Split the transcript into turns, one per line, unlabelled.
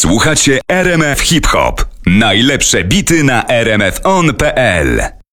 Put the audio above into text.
Słuchacie RMF Hip Hop. Najlepsze bity na rmfon.pl.